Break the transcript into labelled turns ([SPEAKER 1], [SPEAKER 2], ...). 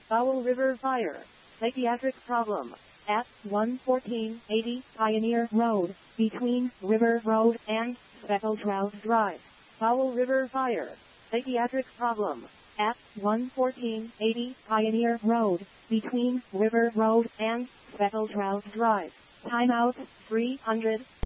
[SPEAKER 1] Fowl River Fire. Psychiatric problem. At 11480 Pioneer Road, between River Road and Speckled Drive. Fowl River Fire. Psychiatric problem. At 11480 Pioneer Road, between River Road and Speckled Drive. Timeout 300.